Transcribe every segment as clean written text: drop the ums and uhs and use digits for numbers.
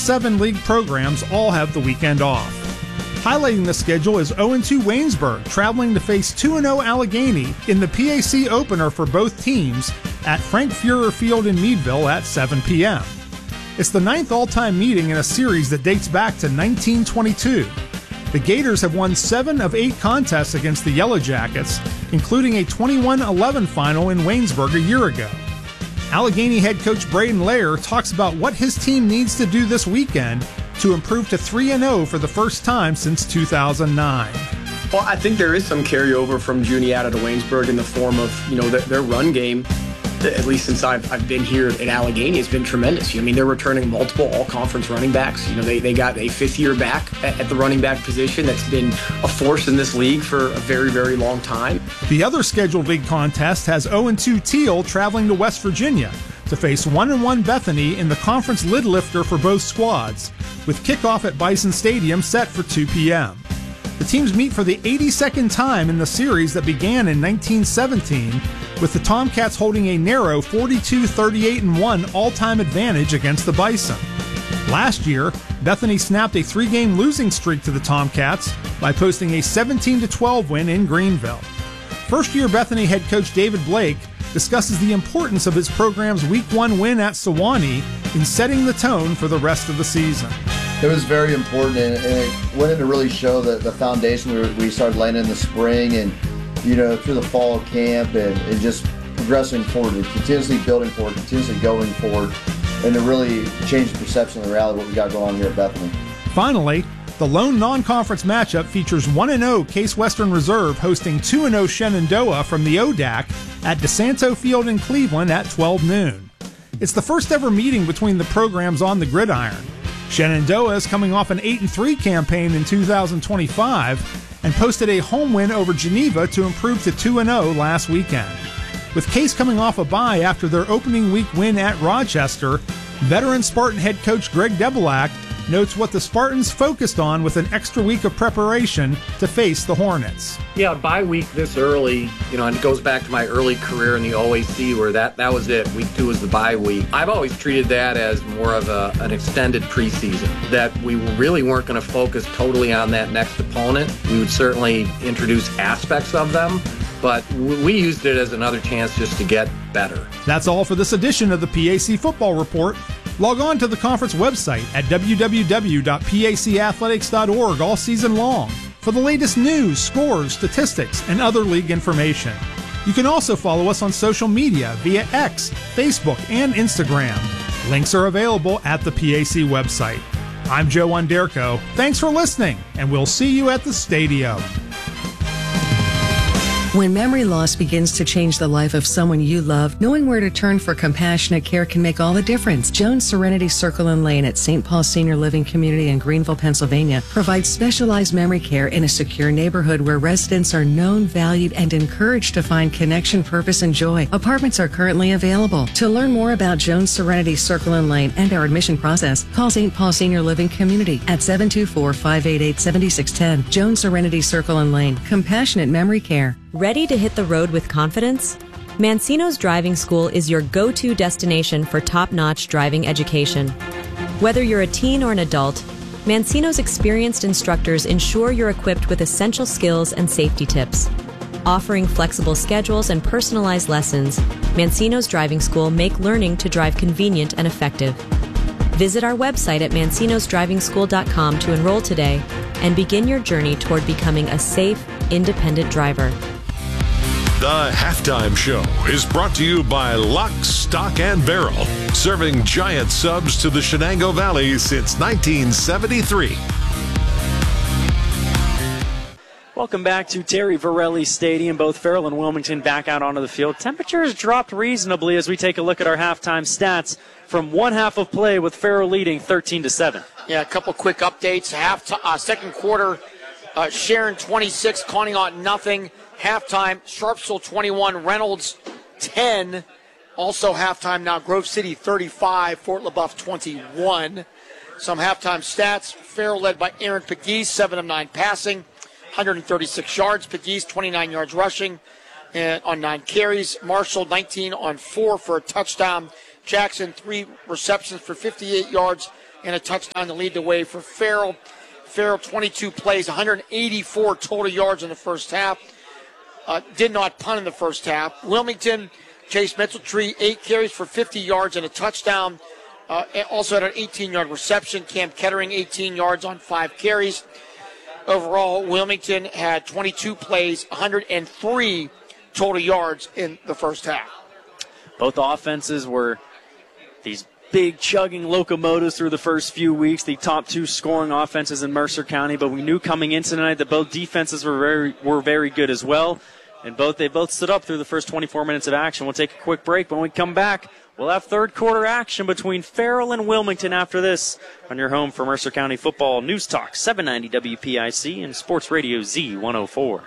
first 7 league programs all have the weekend off. Highlighting the schedule is 0-2 Waynesburg, traveling to face 2-0 Allegheny in the PAC opener for both teams at Frank Fuhrer Field in Meadville at 7 p.m. It's the 9th all-time meeting in a series that dates back to 1922. The Gators have won 7 of 8 contests against the Yellow Jackets, including a 21-11 final in Waynesburg a year ago. Allegheny head coach Braden Lair talks about what his team needs to do this weekend to improve to 3-0 for the first time since 2009. Well, I think there is some carryover from Juniata to Waynesburg in the form of, their run game, at least since I've been here at Allegheny, has been tremendous. They're returning multiple all-conference running backs. They got a 5th-year back at the running back position that's been a force in this league for a very, very long time. The other scheduled league contest has 0-2 Teal traveling to West Virginia to face 1-1 Bethany in the conference lid lifter for both squads, with kickoff at Bison Stadium set for 2 p.m. The teams meet for the 82nd time in the series that began in 1917, with the Tomcats holding a narrow 42-38-1 all-time advantage against the Bison. Last year, Bethany snapped a 3-game losing streak to the Tomcats by posting a 17-12 win in Greenville. First-year Bethany head coach David Blake discusses the importance of his program's Week 1 win at Sewanee in setting the tone for the rest of the season. It was very important, and it went in to really show the foundation we started laying in the spring and, through the fall camp and just progressing forward, and continuously building forward, continuously going forward, and to really change the perception of the reality of what we got going on here at Bethany. Finally, the lone non-conference matchup features 1-0 Case Western Reserve hosting 2-0 Shenandoah from the ODAC at DeSanto Field in Cleveland at 12 noon. It's the first ever meeting between the programs on the gridiron. Shenandoah is coming off an 8-3 campaign in 2025 and posted a home win over Geneva to improve to 2-0 last weekend. With Case coming off a bye after their opening week win at Rochester, veteran Spartan head coach Greg Debelak notes what the Spartans focused on with an extra week of preparation to face the Hornets. Yeah, bye week this early, and it goes back to my early career in the OAC where that was it. Week 2 was the bye week. I've always treated that as more of an extended preseason, that we really weren't going to focus totally on that next opponent. We would certainly introduce aspects of them, but we used it as another chance just to get better. That's all for this edition of the PAC Football Report. Log on to the conference website at www.pacathletics.org all season long for the latest news, scores, statistics, and other league information. You can also follow us on social media via X, Facebook, and Instagram. Links are available at the PAC website. I'm Joe Underko. Thanks for listening, and we'll see you at the stadium. When memory loss begins to change the life of someone you love, knowing where to turn for compassionate care can make all the difference. Jones Serenity Circle and Lane at St. Paul Senior Living Community in Greenville, Pennsylvania provides specialized memory care in a secure neighborhood where residents are known, valued, and encouraged to find connection, purpose, and joy. Apartments are currently available. To learn more about Jones Serenity Circle and Lane and our admission process, call St. Paul Senior Living Community at 724-588-7610. Jones Serenity Circle and Lane. Compassionate memory care. Ready to hit the road with confidence? Mancino's Driving School is your go-to destination for top-notch driving education. Whether you're a teen or an adult, Mancino's experienced instructors ensure you're equipped with essential skills and safety tips. Offering flexible schedules and personalized lessons, Mancino's Driving School make learning to drive convenient and effective. Visit our website at mancinosdrivingschool.com to enroll today and begin your journey toward becoming a safe, independent driver. The Halftime Show is brought to you by Lock, Stock, and Barrel, serving giant subs to the Shenango Valley since 1973. Welcome back to Terry Varelli Stadium. Both Farrell and Wilmington back out onto the field. Temperatures dropped reasonably as we take a look at our halftime stats from one half of play with Farrell leading 13-7. Yeah, a couple quick updates. Second quarter, Sharon 26, Conneaut nothing. Halftime, Sharpsville 21, Reynolds 10. Also halftime now, Grove City 35, Fort LaBeouf 21. Some halftime stats. Farrell led by Aaron Pegues, 7 of 9 passing, 136 yards. Pegues 29 yards rushing and on 9 carries. Marshall 19 on 4 for a touchdown. Jackson 3 receptions for 58 yards. and a touchdown to lead the way for Farrell. Farrell, 22 plays, 184 total yards in the first half. Did not punt in the first half. Wilmington, Chase Mitchell-Tree, 8 carries for 50 yards and a touchdown. Also had an 18-yard reception. Cam Kettering, 18 yards on 5 carries. Overall, Wilmington had 22 plays, 103 total yards in the first half. Both offenses were these big chugging locomotives through the first few weeks, the top 2 scoring offenses in Mercer County, but we knew coming into tonight that both defenses were very good as well, and they both stood up through the first 24 minutes of action. We'll take a quick break. When we come back, we'll have third quarter action between Farrell and Wilmington after this on your home for Mercer County football. News Talk 790 WPIC and Sports Radio Z104.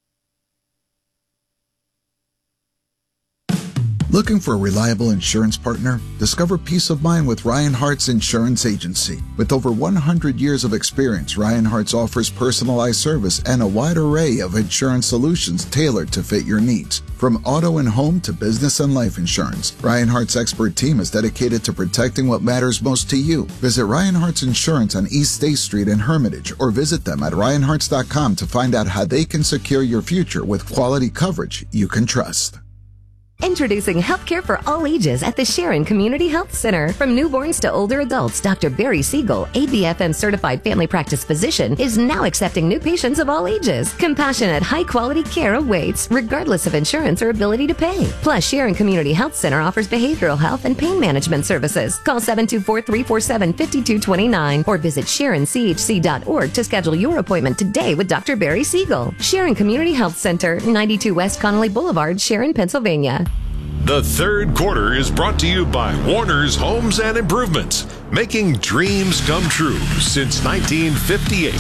Looking for a reliable insurance partner? Discover peace of mind with Ryan Hart's Insurance Agency. With over 100 years of experience, Ryan Hart's offers personalized service and a wide array of insurance solutions tailored to fit your needs. From auto and home to business and life insurance, Ryan Hart's expert team is dedicated to protecting what matters most to you. Visit Ryan Hart's Insurance on East State Street in Hermitage or visit them at ryanharts.com to find out how they can secure your future with quality coverage you can trust. Introducing healthcare for all ages at the Sharon Community Health Center. From newborns to older adults, Dr. Barry Siegel, ABFM certified family practice physician, is now accepting new patients of all ages. Compassionate, high-quality care awaits, regardless of insurance or ability to pay. Plus, Sharon Community Health Center offers behavioral health and pain management services. Call 724-347-5229 or visit SharonCHC.org to schedule your appointment today with Dr. Barry Siegel. Sharon Community Health Center, 92 West Connolly Boulevard, Sharon, Pennsylvania. The third quarter is brought to you by Warner's Homes and Improvements, making dreams come true since 1958.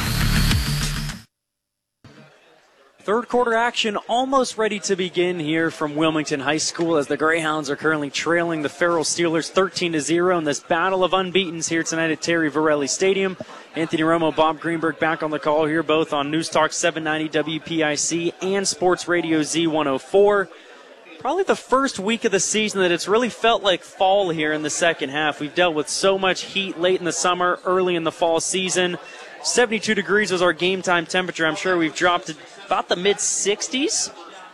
Third quarter action almost ready to begin here from Wilmington High School as the Greyhounds are currently trailing the Farrell Steelers 13-0 in this battle of unbeatens here tonight at Terry Varelli Stadium. Anthony Romo, Bob Greenberg back on the call here, both on News Talk 790 WPIC and Sports Radio Z104. Probably the first week of the season that it's really felt like fall here in the second half. We've dealt with so much heat late in the summer, early in the fall season. 72 degrees was our game time temperature. I'm sure we've dropped to about the mid-60s.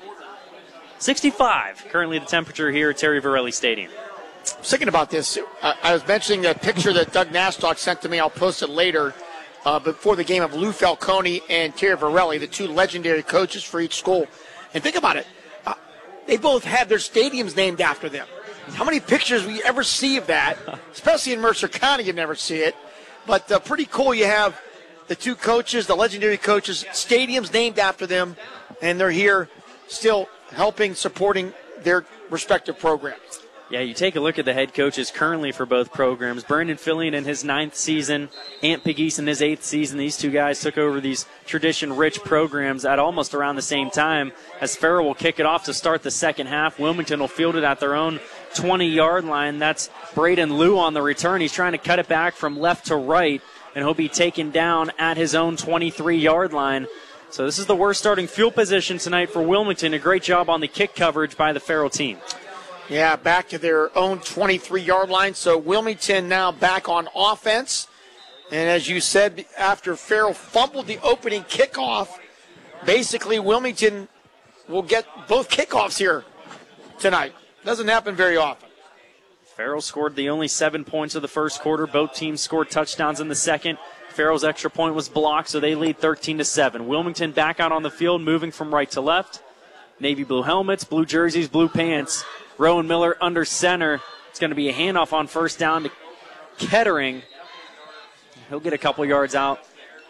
65 currently the temperature here at Terry Varelli Stadium. I was thinking about this. I was mentioning a picture that Doug Nastock sent to me. I'll post it later. Before the game of Lou Falcone and Terry Varelli, the 2 legendary coaches for each school. And think about it. They both have their stadiums named after them. How many pictures will you ever see of that? Especially in Mercer County, you never see it. But pretty cool you have the 2 coaches, the legendary coaches, stadiums named after them, and they're here still helping, supporting their respective programs. Yeah, you take a look at the head coaches currently for both programs. Brandon Fillion in his 9th season, Ant Pegues in his 8th season. These 2 guys took over these tradition-rich programs at almost around the same time as Farrell will kick it off to start the second half. Wilmington will field it at their own 20-yard line. That's Braden Liu on the return. He's trying to cut it back from left to right, and he'll be taken down at his own 23-yard line. So this is the worst starting field position tonight for Wilmington. A great job on the kick coverage by the Farrell team. Yeah, back to their own 23-yard line. So Wilmington now back on offense. And as you said, after Farrell fumbled the opening kickoff, basically Wilmington will get both kickoffs here tonight. Doesn't happen very often. Farrell scored the only 7 points of the first quarter. Both teams scored touchdowns in the second. Farrell's extra point was blocked, so they lead 13-7. Wilmington back out on the field, moving from right to left. Navy blue helmets, blue jerseys, blue pants. Rowan Miller under center. It's going to be a handoff on first down to Kettering. He'll get a couple yards out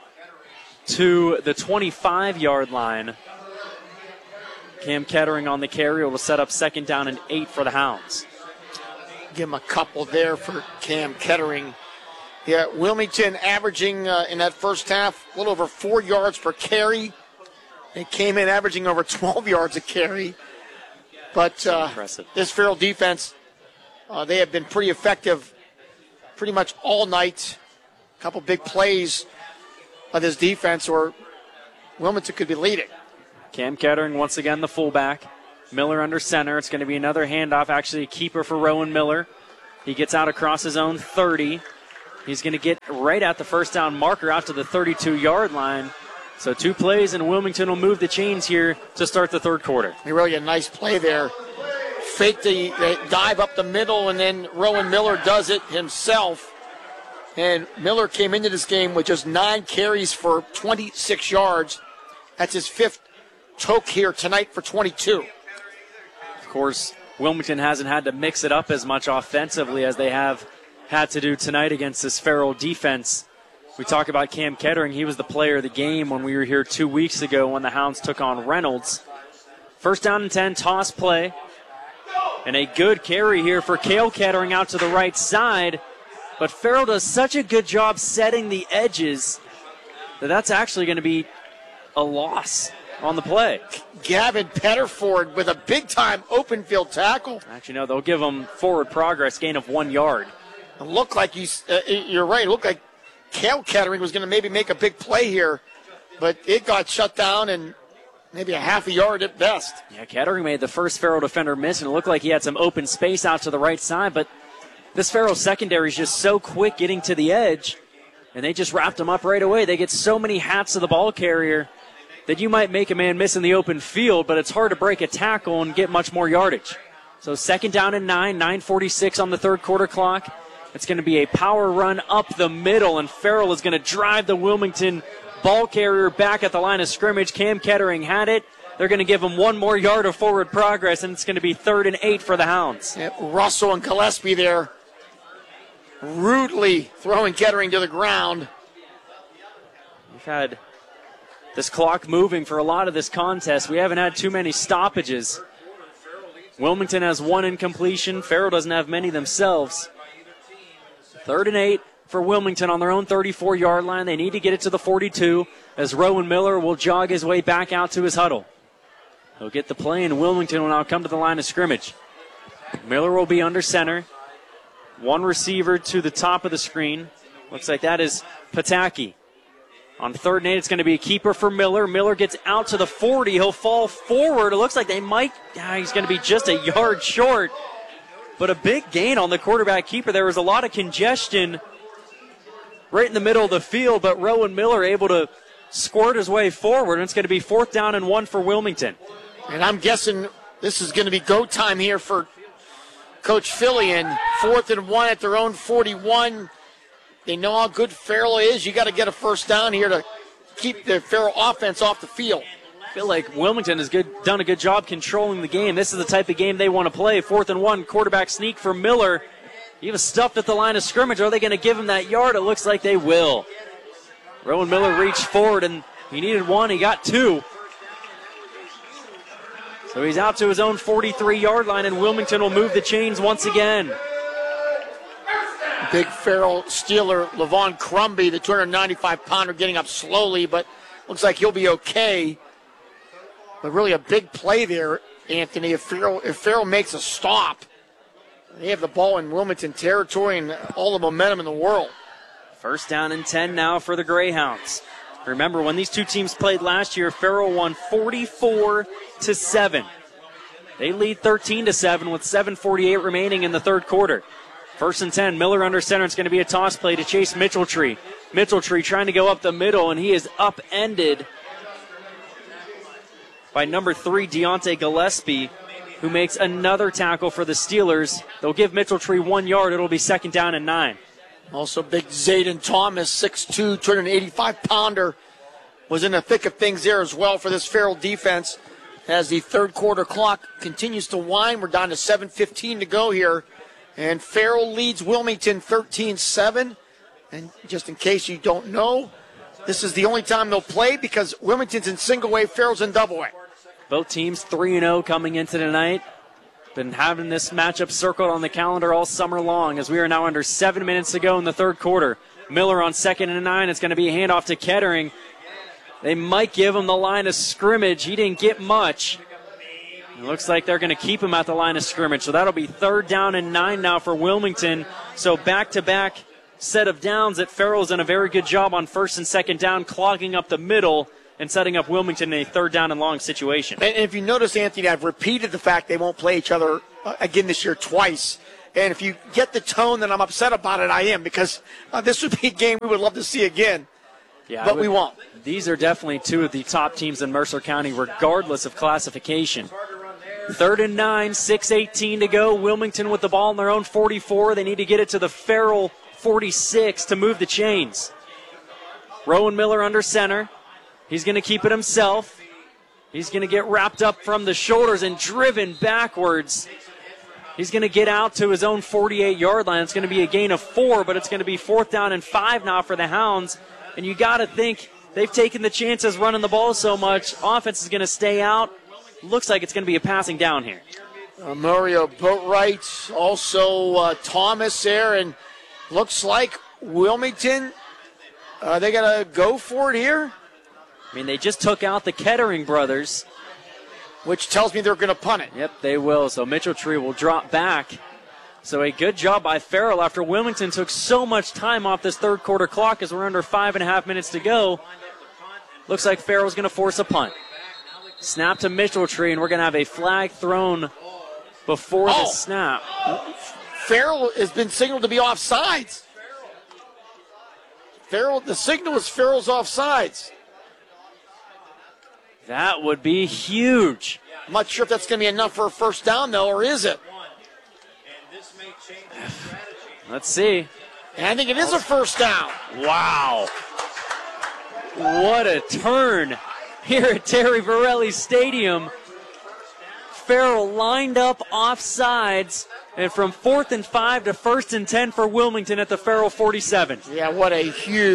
to the 25-yard line. Cam Kettering on the carry will set up 2nd down and 8 for the Hounds. Give him a couple there for Cam Kettering. Yeah, Wilmington averaging in that first half a little over 4 yards per carry. They came in averaging over 12 yards a carry. But this Farrell defense, they have been pretty effective pretty much all night. A couple big plays by this defense, or Wilmington could be leading. Cam Kettering, once again, the fullback. Miller under center. It's going to be another handoff, actually a keeper for Rowan Miller. He gets out across his own 30. He's going to get right at the first down marker out to the 32-yard line. So 2 plays, and Wilmington will move the chains here to start the third quarter. Really a nice play there. Fake the dive up the middle, and then Rowan Miller does it himself. And Miller came into this game with just 9 carries for 26 yards. That's his 5th toke here tonight for 22. Of course, Wilmington hasn't had to mix it up as much offensively as they have had to do tonight against this Farrell defense. We talk about Cam Kettering. He was the player of the game when we were here 2 weeks ago when the Hounds took on Reynolds. First down and 10, toss play. And a good carry here for Cale Kettering out to the right side. But Farrell does such a good job setting the edges that that's actually going to be a loss on the play. Gavin Petterford with a big-time open field tackle. Actually, no, they'll give him forward progress, gain of 1 yard. It looked like you're right. It looked like Cale Kettering was going to maybe make a big play here, but it got shut down and maybe a half a yard at best. Yeah, Kettering made the first Farrell defender miss, and it looked like he had some open space out to the right side, but this Farrell secondary is just so quick getting to the edge, and they just wrapped him up right away. They get so many hats to the ball carrier that you might make a man miss in the open field, but it's hard to break a tackle and get much more yardage. So second down and 9, 9:46 on the third quarter clock. It's going to be a power run up the middle, and Farrell is going to drive the Wilmington ball carrier back at the line of scrimmage. Cam Kettering had it. They're going to give him 1 more yard of forward progress, and it's going to be 3rd and 8 for the Hounds. Yeah, Russell and Gillespie there rudely throwing Kettering to the ground. We've had this clock moving for a lot of this contest. We haven't had too many stoppages. Wilmington has 1 incompletion. Farrell doesn't have many themselves. 3rd and 8 for Wilmington on their own 34-yard line. They need to get it to the 42 as Rowan Miller will jog his way back out to his huddle. He'll get the play, and Wilmington will now come to the line of scrimmage. Miller will be under center. 1 receiver to the top of the screen. Looks like that is Pataki. On 3rd and 8, it's going to be a keeper for Miller. Miller gets out to the 40. He'll fall forward. It looks like they might. He's going to be just a yard short. But a big gain on the quarterback keeper. There was a lot of congestion right in the middle of the field, but Rowan Miller able to squirt his way forward, and it's going to be 4th down and 1 for Wilmington. And I'm guessing this is going to be go time here for Coach Fillion. 4th and 1 at their own 41. They know how good Farrell is. You got to get a first down here to keep the Farrell offense off the field. I feel like Wilmington has done a good job controlling the game. This is the type of game they want to play. 4th and 1, quarterback sneak for Miller. He was stuffed at the line of scrimmage. Are they going to give him that yard? It looks like they will. Rowan Miller reached forward, and he needed 1. He got 2. So he's out to his own 43-yard line, and Wilmington will move the chains once again. Big Farrell Steeler, Levon Crumby, the 295-pounder, getting up slowly, but looks like he'll be okay. But really a big play there, Anthony. If Farrell makes a stop, they have the ball in Wilmington territory and all the momentum in the world. First down and 10 now for the Greyhounds. Remember, when these two teams played last year, Farrell won 44-7. They lead 13-7 with 7:48 remaining in the third quarter. First and 10, Miller under center. It's going to be a toss play to Chase Mitchelltree. Mitchelltree trying to go up the middle, and he is upended by number 3, Deontay Gillespie, who makes another tackle for the Steelers. They'll give Mitchelltree 1 yard. It'll be second down and 9. Also big Zayden Thomas, 6'2", 285-pounder, was in the thick of things there as well for this Farrell defense. As the third quarter clock continues to wind, we're down to 7:15 to go here. And Farrell leads Wilmington 13-7. And just in case you don't know, this is the only time they'll play because Wilmington's in single A, Farrell's in double A. Both teams 3-0 coming into tonight. Been having this matchup circled on the calendar all summer long as we are now under 7 minutes to go in the third quarter. Miller on 2nd and 9. It's going to be a handoff to Kettering. They might give him the line of scrimmage. He didn't get much. It looks like they're going to keep him at the line of scrimmage. So that'll be 3rd down and 9 now for Wilmington. So back-to-back set of downs that Farrell's done a very good job on 1st and 2nd down, clogging up the middle and setting up Wilmington in a 3rd down and long situation. And if you notice, Anthony, I've repeated the fact they won't play each other again this year twice. And if you get the tone that I'm upset about it, I am, because this would be a game we would love to see again. Yeah, but we won't. These are definitely two of the top teams in Mercer County, regardless of classification. 3rd and 9, 6:18 to go. Wilmington with the ball in their own 44. They need to get it to the Farrell 46 to move the chains. Rowan Miller under center. He's going to keep it himself. He's going to get wrapped up from the shoulders and driven backwards. He's going to get out to his own 48-yard line. It's going to be a gain of 4, but it's going to be 4th down and 5 now for the Hounds. And you got to think they've taken the chances running the ball so much. Offense is going to stay out. Looks like it's going to be a passing down here. Mario Boatwright, also Thomas there, and looks like Wilmington, they got to go for it here. I mean, they just took out the Kettering brothers. Which tells me they're going to punt it. Yep, they will. So Mitchell Tree will drop back. So a good job by Farrell after Wilmington took so much time off this third quarter clock as we're under 5.5 minutes to go. Looks like Farrell's going to force a punt. Snap to Mitchell Tree, and we're going to have a flag thrown before the snap. Farrell has been signaled to be offsides. The signal is Farrell's offsides. That would be huge. I'm not sure if that's going to be enough for a first down, though, or is it? Let's see. And I think it is a first down. Wow. What a turn here at Terry Varelli Stadium. Farrell lined up offsides, and from 4th and 5 to 1st and 10 for Wilmington at the Farrell 47. Yeah, what a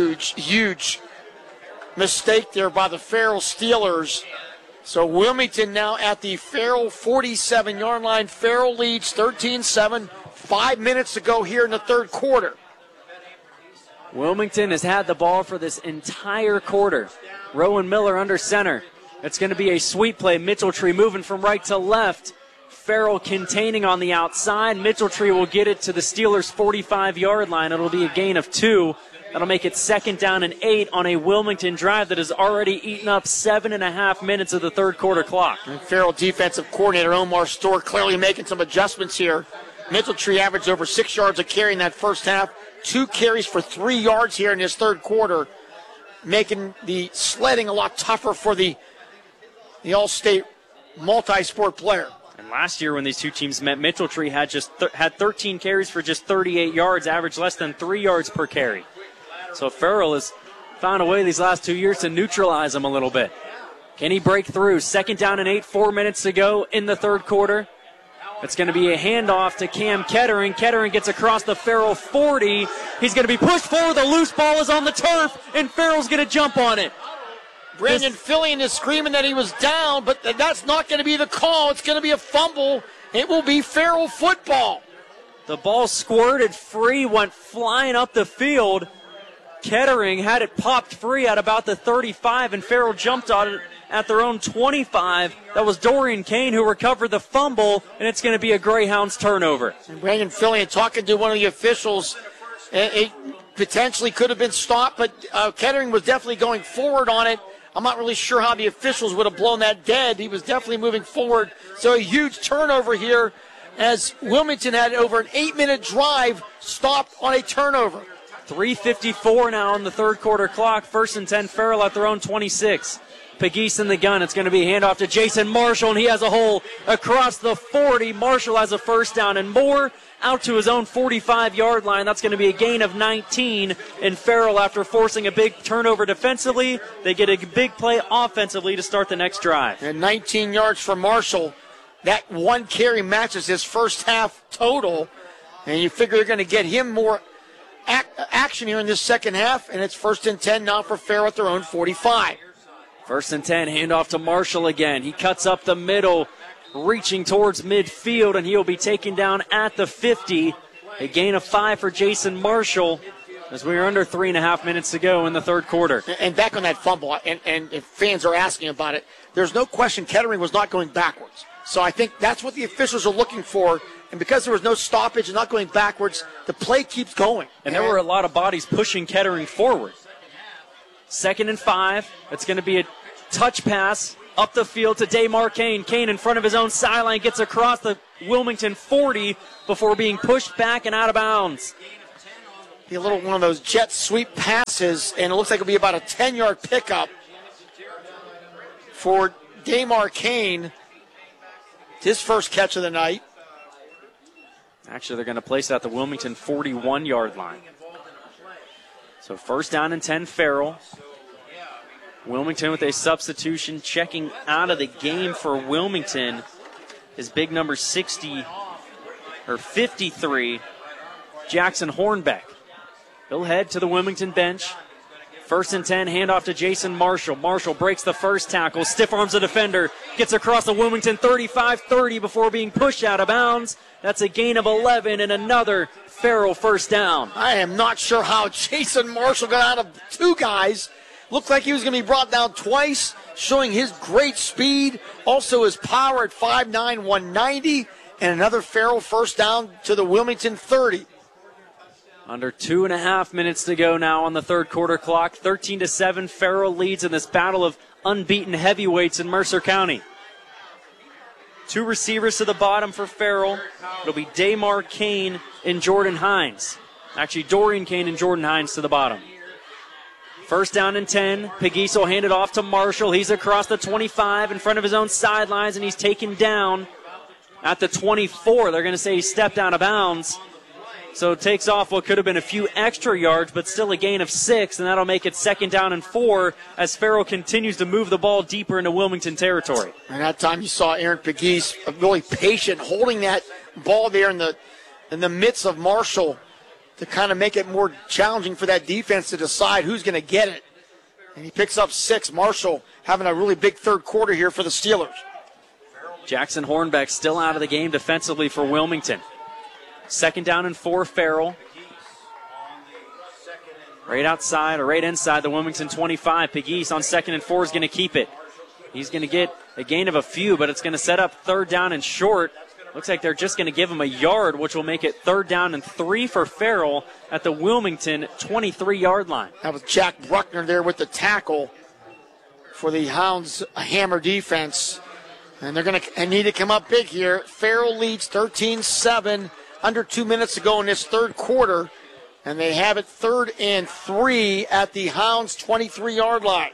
huge mistake there by the Farrell Steelers. So Wilmington now at the Farrell 47-yard line. Farrell leads 13-7. 5 minutes to go here in the third quarter. Wilmington has had the ball for this entire quarter. Rowan Miller under center. It's going to be a sweep play. Mitchell Tree moving from right to left. Farrell containing on the outside. Mitchell Tree will get it to the Steelers' 45-yard line. It'll be a gain of 2. That'll make it 2nd down and 8 on a Wilmington drive that has already eaten up 7.5 minutes of the third quarter clock. And Farrell defensive coordinator Omar Storr clearly making some adjustments here. Mitchell Tree averaged over 6 yards a carry in that first half. 2 carries for 3 yards here in this third quarter, making the sledding a lot tougher for the All-State multi-sport player. And last year when these two teams met, Mitchell Tree had had 13 carries for just 38 yards, averaged less than 3 yards per carry. So Farrell has found a way these last 2 years to neutralize him a little bit. Can he break through? 2nd down and 8, 4 minutes to go in the third quarter. It's going to be a handoff to Cam Kettering. Kettering gets across the Farrell 40. He's going to be pushed forward. The loose ball is on the turf, and Farrell's going to jump on it. Brandon Fillion is screaming that he was down, but that's not going to be the call. It's going to be a fumble. It will be Farrell football. The ball squirted free, went flying up the field. Kettering had it popped free at about the 35, and Farrell jumped on it at their own 25. That was Dorian Kane who recovered the fumble, and it's going to be a Greyhounds turnover. And Brandon Fillion talking to one of the officials. It potentially could have been stopped, but Kettering was definitely going forward on it. I'm not really sure how the officials would have blown that dead. He was definitely moving forward. So a huge turnover here as Wilmington had over an 8-minute drive stopped on a turnover. 3:54 now on the third quarter clock. 1st and 10, Farrell at their own 26. Pegues in the gun. It's going to be a handoff to Jason Marshall, and he has a hole across the 40. Marshall has a first down and more out to his own 45-yard line. That's going to be a gain of 19. And Farrell, after forcing a big turnover defensively, they get a big play offensively to start the next drive. And 19 yards for Marshall. That one carry matches his first half total. And you figure you're going to get him more action here in this second half. And it's 1st and 10 now for Farrell at their own 45. 1st and 10, handoff to Marshall again. He cuts up the middle, reaching towards midfield, and he'll be taken down at the 50. A gain of 5 for Jason Marshall as we are under 3.5 minutes to go in the third quarter. And back on that fumble, and if fans are asking about it, there's no question Kettering was not going backwards. So I think that's what the officials are looking for. And because there was no stoppage and not going backwards, the play keeps going. And there were a lot of bodies pushing Kettering forward. 2nd and 5. It's going to be a touch pass Up the field to Damar Kane. Kane in front of his own sideline gets across the Wilmington 40 before being pushed back and out of bounds. Be a little one of those jet sweep passes, and it looks like it'll be about a 10-yard pickup for Damar Kane. His first catch of the night. Actually, they're going to place it at the Wilmington 41-yard line. So first down and 10, Farrell. Wilmington with a substitution, checking out of the game for Wilmington is big number 53, Jackson Hornbeck. He'll head to the Wilmington bench. First and 10, handoff to Jason Marshall. Marshall breaks the first tackle, stiff arms the defender, gets across the Wilmington 35-30 before being pushed out of bounds. That's a gain of 11 and another Farrell first down. I am not sure how Jason Marshall got out of two guys. Looked like he was going to be brought down twice, showing his great speed, also his power at 5'9", 190, and another Farrell first down to the Wilmington 30. Under 2.5 minutes to go now on the third quarter clock. 13-7, Farrell leads in this battle of unbeaten heavyweights in Mercer County. Two receivers to the bottom for Farrell. It'll be Damar Kane and Jordan Hines. Actually, Dorian Kane and Jordan Hines to the bottom. First down and 10. Pegues will hand it off to Marshall. He's across the 25 in front of his own sidelines, and he's taken down at the 24. They're going to say he stepped out of bounds. So it takes off what could have been a few extra yards, but still a gain of 6, and that'll make it second down and 4 as Farrell continues to move the ball deeper into Wilmington territory. And that time you saw Aaron Pegues really patient, holding that ball there in the midst of Marshall to kind of make it more challenging for that defense to decide who's going to get it. And he picks up 6. Marshall having a really big third quarter here for the Steelers. Jackson Hornbeck still out of the game defensively for Wilmington. Second down and 4, Farrell. Right outside or right inside the Wilmington 25. Pegues on second and 4 is going to keep it. He's going to get a gain of a few, but it's going to set up third down and short. Looks like they're just going to give him a yard, which will make it third down and 3 for Farrell at the Wilmington 23-yard line. That was Jack Bruckner there with the tackle for the Hounds hammer defense. And they're going to need to come up big here. Farrell leads 13-7. Under 2 minutes to go in this third quarter, and they have it 3rd and 3 at the Hounds' 23-yard line.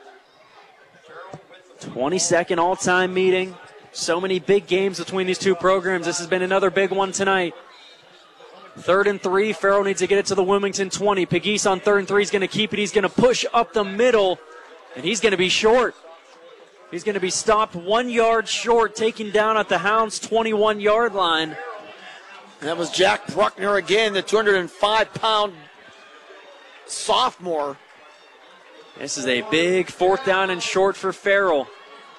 22nd all-time meeting. So many big games between these two programs. This has been another big one tonight. 3rd and 3, Farrell needs to get it to the Wilmington 20. Pegues on 3rd and 3 is going to keep it. He's going to push up the middle, and he's going to be short. He's going to be stopped 1 yard short, taken down at the Hounds' 21-yard line. And that was Jack Bruckner again, the 205-pound sophomore. This is a big 4th down and short for Farrell.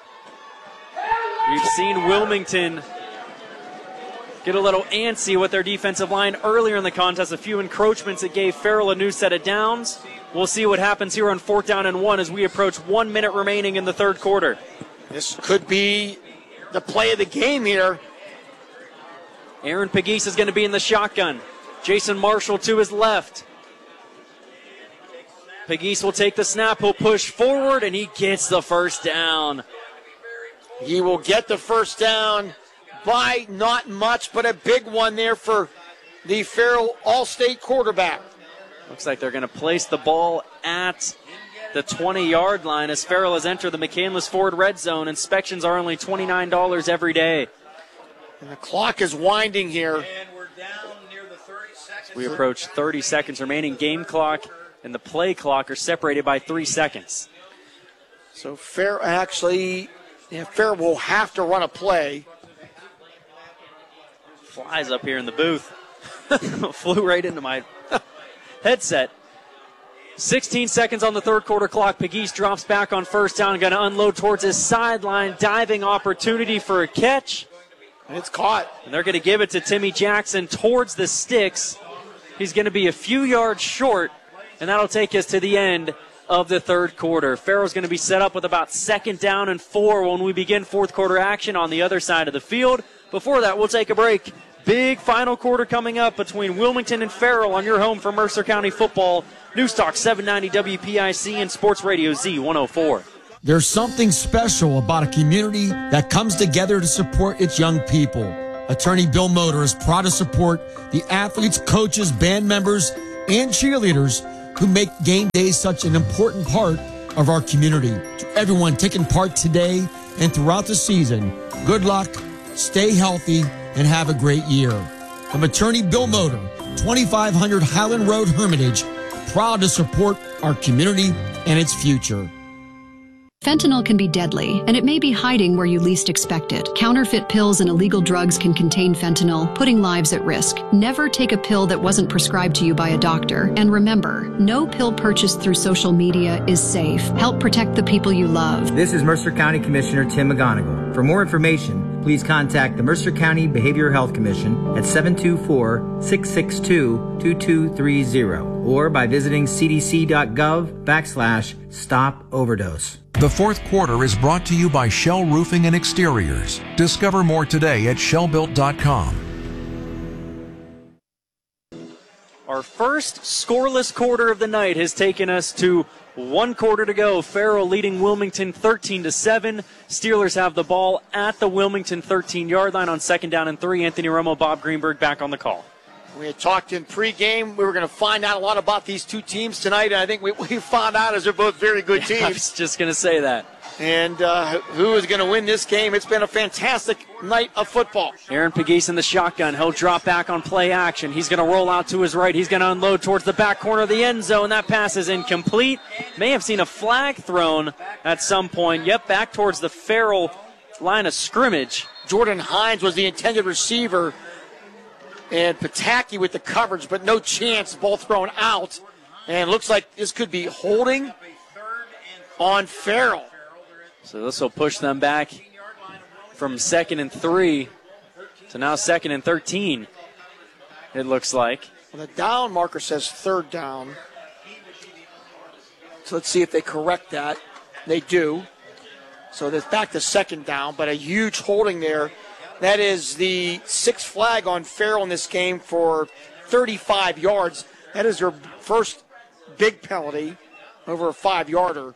We've seen Wilmington get a little antsy with their defensive line earlier in the contest. A few encroachments that gave Farrell a new set of downs. We'll see what happens here on 4th down and 1 as we approach 1 minute remaining in the third quarter. This could be the play of the game here. Aaron Pegues is going to be in the shotgun. Jason Marshall to his left. Pegues will take the snap. He'll push forward, and he gets the first down. He will get the first down by not much, but a big one there for the Farrell All-State quarterback. Looks like they're going to place the ball at the 20-yard line as Farrell has entered the McCandless Ford Red Zone. Inspections are only $29 every day. And the clock is winding here. And we're down near the 30 seconds. We approach 30 seconds remaining. Game clock and the play clock are separated by 3 seconds. So Farrell will have to run a play. Flies up here in the booth. Flew right into my headset. 16 seconds on the third quarter clock. Pegues drops back on first down. Going to unload towards his sideline. Diving opportunity for a catch. And it's caught. And they're going to give it to Timmy Jackson towards the sticks. He's going to be a few yards short, and that'll take us to the end of the third quarter. Farrell's going to be set up with about 2nd down and 4 when we begin fourth quarter action on the other side of the field. Before that, we'll take a break. Big final quarter coming up between Wilmington and Farrell on your home for Mercer County football. Newstalk 790 WPIC and Sports Radio Z104. There's something special about a community that comes together to support its young people. Attorney Bill Moder is proud to support the athletes, coaches, band members, and cheerleaders who make game days such an important part of our community. To everyone taking part today and throughout the season, good luck, stay healthy, and have a great year. From Attorney Bill Moder, 2500 Highland Road, Hermitage, proud to support our community and its future. Fentanyl can be deadly, and it may be hiding where you least expect it. Counterfeit pills and illegal drugs can contain fentanyl, putting lives at risk. Never take a pill that wasn't prescribed to you by a doctor. And remember, no pill purchased through social media is safe. Help protect the people you love. This is Mercer County Commissioner Tim McGonigal. For more information, please contact the Mercer County Behavioral Health Commission at 724-662-2230 or by visiting cdc.gov/stop overdose. The fourth quarter is brought to you by Shell Roofing and Exteriors. Discover more today at shellbuilt.com. Our first scoreless quarter of the night has taken us to 1 quarter to go. Farrell leading Wilmington 13-7. Steelers have the ball at the Wilmington 13-yard line on 2nd down and 3. Anthony Romo, Bob Greenberg back on the call. We had talked in pregame. We were going to find out a lot about these two teams tonight, and I think we found out as they're both very good teams. I was just going to say that. And who is going to win this game? It's been a fantastic night of football. Aaron Pegues in the shotgun. He'll drop back on play action. He's going to roll out to his right. He's going to unload towards the back corner of the end zone. That pass is incomplete. May have seen a flag thrown at some point. Yep, back towards the Farrell line of scrimmage. Jordan Hines was the intended receiver. And Pataki with the coverage, but no chance. Ball thrown out. And it looks like this could be holding on Farrell. So this will push them back from 2nd and 3 to now 2nd and 13, it looks like. Well, the down marker says 3rd down. So let's see if they correct that. They do. So it's back to 2nd down, but a huge holding there. That is the 6th flag on Farrell in this game for 35 yards. That is their first big penalty over a 5-yarder.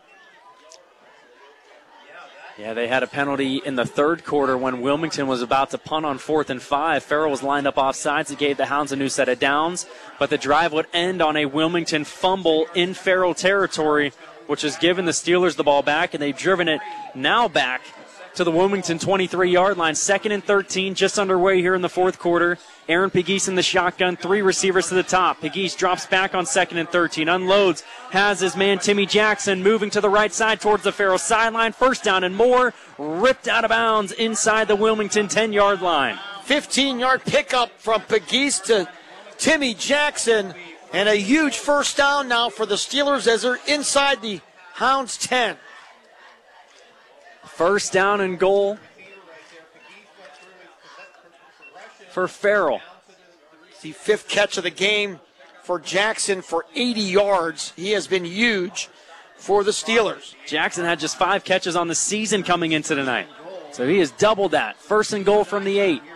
Yeah, they had a penalty in the 3rd quarter when Wilmington was about to punt on 4th and 5. Farrell was lined up off sides. It gave the Hounds a new set of downs, but the drive would end on a Wilmington fumble in Farrell territory, which has given the Steelers the ball back, and they've driven it now back to the Wilmington 23-yard line. 2nd and 13, just underway here in the 4th quarter. Aaron Pegues in the shotgun, 3 receivers to the top. Pegues drops back on 2nd and 13, unloads, has his man Timmy Jackson moving to the right side towards the Farrell sideline. 1st down and more, ripped out of bounds inside the Wilmington 10-yard line. 15-yard pickup from Pegues to Timmy Jackson, and a huge 1st down now for the Steelers as they're inside the Hounds 10. 1st down and goal for Farrell. The 5th catch of the game for Jackson for 80 yards. He has been huge for the Steelers. Jackson had just 5 catches on the season coming into tonight, so he has doubled that. 1st and goal from the 8.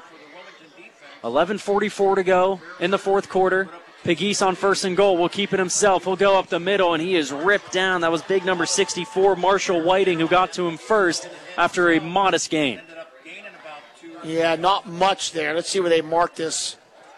11:44 to go in the 4th quarter. Pegues on 1st and goal will keep it himself. He'll go up the middle, and he is ripped down. That was big number 64, Marshall Whiting, who got to him first after a modest gain. Yeah, not much there. Let's see where they mark this.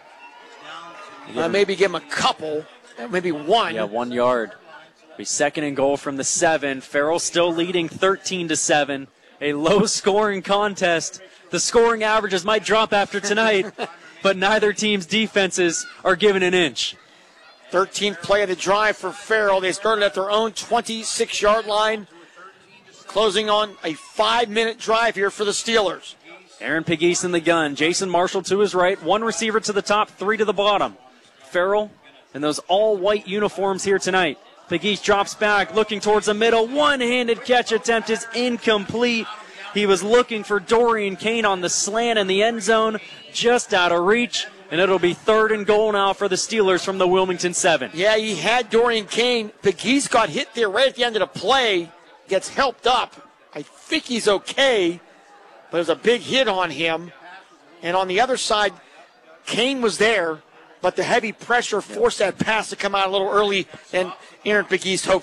Maybe give him a couple, maybe 1. Yeah, 1 yard. Be 2nd and goal from the 7. Farrell still leading 13-7. A low-scoring contest. The scoring averages might drop after tonight, but neither team's defenses are given an inch. 13th play of the drive for Farrell. They started at their own 26-yard line, closing on a 5-minute drive here for the Steelers. Aaron Pegues in the gun. Jason Marshall to his right. 1 receiver to the top, 3 to the bottom. Farrell in those all-white uniforms here tonight. Pegues drops back, looking towards the middle. One-handed catch attempt is incomplete. He was looking for Dorian Kane on the slant in the end zone, just out of reach, and it'll be 3rd and goal now for the Steelers from the Wilmington 7. Yeah, he had Dorian Kane. Pegues got hit there right at the end of the play, gets helped up. I think he's okay, but it was a big hit on him. And on the other side, Kane was there, but the heavy pressure forced that pass to come out a little early than Aaron Pegues hoped for.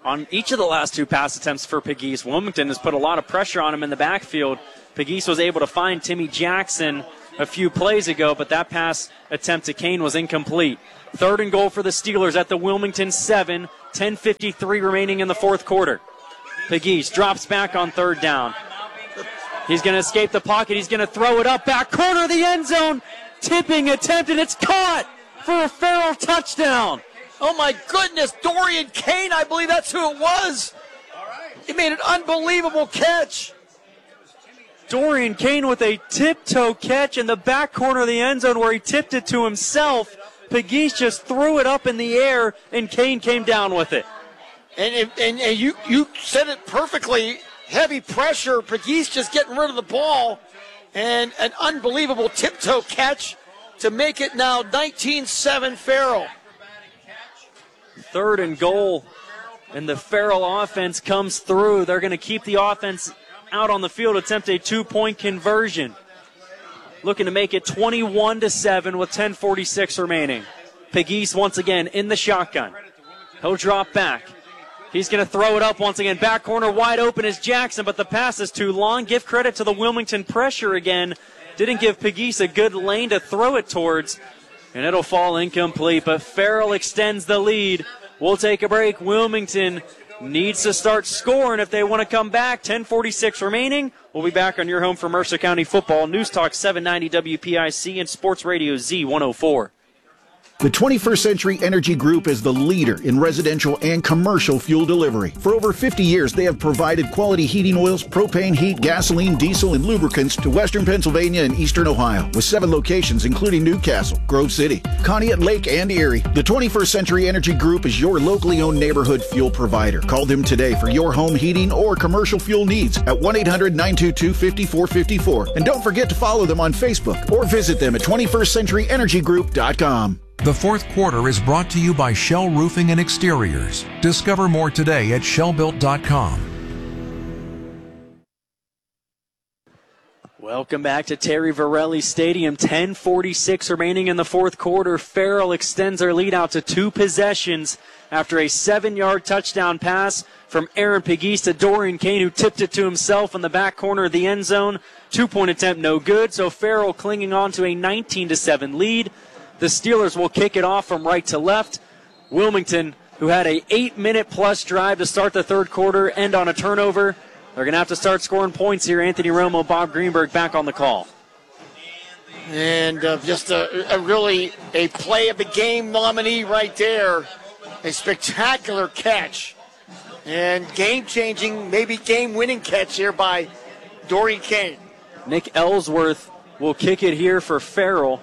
on each of the last 2 pass attempts for Pegues. Wilmington has put a lot of pressure on him in the backfield. Pegues was able to find Timmy Jackson a few plays ago, but that pass attempt to Kane was incomplete. 3rd and goal for the Steelers at the Wilmington 7, 10:53 remaining in the 4th quarter. Pegues drops back on 3rd down. He's going to escape the pocket. He's going to throw it up back corner of the end zone. Tipping attempt, and it's caught for a Farrell touchdown. Oh, my goodness. Dorian Kane, I believe that's who it was. He made an unbelievable catch. Dorian Kane with a tiptoe catch in the back corner of the end zone where he tipped it to himself. Pegues just threw it up in the air, and Kane came down with it. And you said it perfectly. Heavy pressure. Pegues just getting rid of the ball. And an unbelievable tiptoe catch to make it now 19-7 Farrell. 3rd and goal, and the Farrell offense comes through. They're going to keep the offense out on the field, attempt a 2-point conversion. Looking to make it 21-7 with 10:46 remaining. Pegues once again in the shotgun. He'll drop back. He's going to throw it up once again. Back corner wide open is Jackson, but the pass is too long. Give credit to the Wilmington pressure again. Didn't give Pegues a good lane to throw it towards, and it'll fall incomplete. But Farrell extends the lead. We'll take a break. Wilmington needs to start scoring if they want to come back. 10:46 remaining. We'll be back on your home for Mercer County football. News Talk 790 WPIC and Sports Radio Z104. The 21st Century Energy Group is the leader in residential and commercial fuel delivery. For over 50 years, they have provided quality heating oils, propane, heat, gasoline, diesel, and lubricants to western Pennsylvania and eastern Ohio, with 7 locations including Newcastle, Grove City, Conneaut Lake, and Erie. The 21st Century Energy Group is your locally owned neighborhood fuel provider. Call them today for your home heating or commercial fuel needs at 1-800-922-5454. And don't forget to follow them on Facebook or visit them at 21stcenturyenergygroup.com. The 4th quarter is brought to you by Shell Roofing and Exteriors. Discover more today at shellbuilt.com. Welcome back to Terry Varelli Stadium. 10:46 remaining in the 4th quarter. Farrell extends their lead out to 2 possessions after a 7-yard touchdown pass from Aaron Pegues to Dorian Kane, who tipped it to himself in the back corner of the end zone. 2-point attempt, no good. So Farrell clinging on to a 19-7 lead. The Steelers will kick it off from right to left. Wilmington, who had a 8-minute-plus drive to start the 3rd quarter, end on a turnover. They're going to have to start scoring points here. Anthony Romo, Bob Greenberg back on the call. And just really a play of the game nominee right there. A spectacular catch. And game-changing, maybe game-winning catch here by Dorian Kane. Nick Ellsworth will kick it here for Farrell.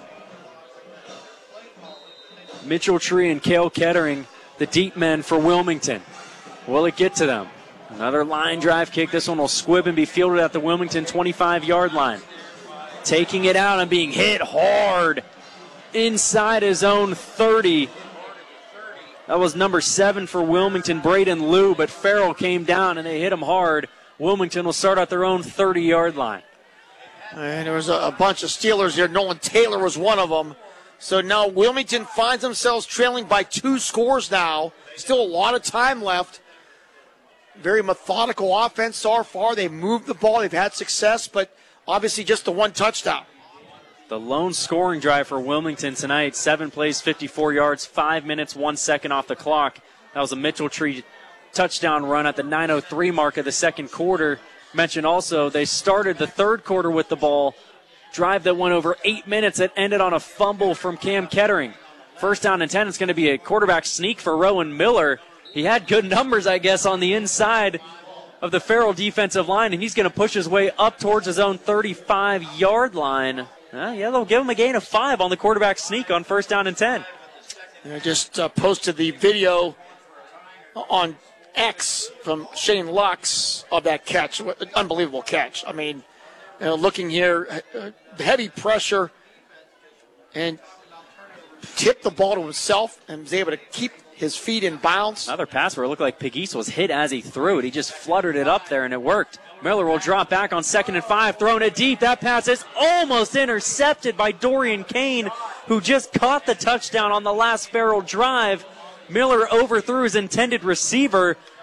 Mitchell Tree and Cale Kettering, the deep men for Wilmington. Will it get to them? Another line drive kick. This one will squib and be fielded at the Wilmington 25-yard line. Taking it out and being hit hard inside his own 30. That was number 7 for Wilmington, Braden Liu, but Farrell came down and they hit him hard. Wilmington will start at their own 30-yard line. And there was a bunch of Steelers here. Nolan Taylor was one of them. So now Wilmington finds themselves trailing by 2 scores now. Still a lot of time left. Very methodical offense so far. They've moved the ball. They've had success, but obviously just the 1 touchdown. The lone scoring drive for Wilmington tonight. 7 plays, 54 yards, 5 minutes, 1 second off the clock. That was a Mitchell Tree touchdown run at the 9:03 mark of the 2nd quarter. Mentioned also they started the 3rd quarter with the ball. Drive that went over 8 minutes. It ended on a fumble from Cam Kettering. 1st down and 10. It's going to be a quarterback sneak for Rowan Miller. He had good numbers, I guess, on the inside of the Farrell defensive line, and he's going to push his way up towards his own 35-yard line. Yeah, they'll give him a gain of 5 on the quarterback sneak on 1st down and 10. I just posted the video on X from Shane Lux of that catch. Unbelievable catch. I mean, looking here, heavy pressure, and tipped the ball to himself and was able to keep his feet in bounds. Another pass where it looked like Pegues was hit as he threw it. He just fluttered it up there, and it worked. Miller will drop back on 2nd and 5, throwing it deep. That pass is almost intercepted by Dorian Kane, who just caught the touchdown on the last Farrell drive. Miller overthrew his intended receiver.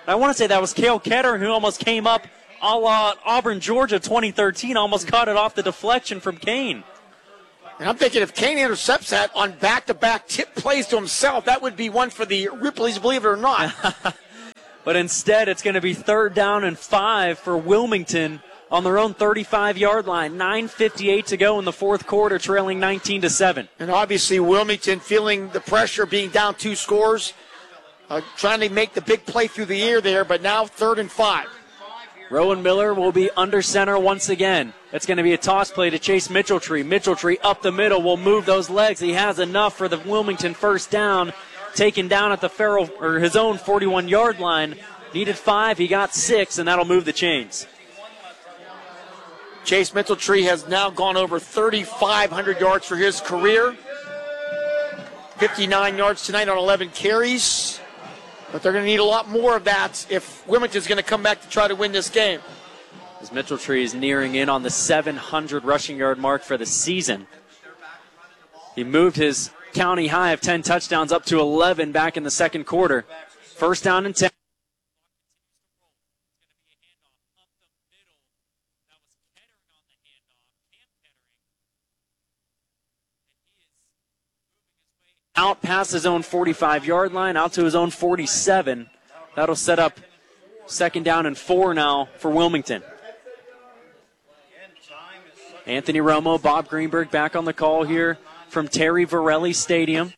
I want to say that was Cale Kettering who almost came up a la Auburn, Georgia 2013, almost caught it off the deflection from Kane. And I'm thinking if Kane intercepts that on back-to-back tip plays to himself, that would be one for the Ripley's, believe it or not. But instead, it's going to be 3rd down and 5 for Wilmington on their own 35-yard line. 9:58 to go in the fourth quarter, trailing 19-7. And obviously Wilmington feeling the pressure, being down 2 scores, trying to make the big play through the air there, but now 3rd and 5. Rowan Miller will be under center once again. It's going to be a toss play to Chase Mitchelltree. Mitchelltree up the middle will move those legs. He has enough for the Wilmington first down. Taken down at the his own 41-yard line. Needed 5, he got 6, and that'll move the chains. Chase Mitchelltree has now gone over 3,500 yards for his career. 59 yards tonight on 11 carries. But they're going to need a lot more of that if Wilmington's going to come back to try to win this game. As Mitchelltree is nearing in on the 700 rushing yard mark for the season. He moved his county high of 10 touchdowns up to 11 back in the second quarter. First down and 10. Out past his own 45-yard line, out to his own 47. That'll set up 2nd down and 4 now for Wilmington. Anthony Romo, Bob Greenberg back on the call here from Terry Varelli Stadium.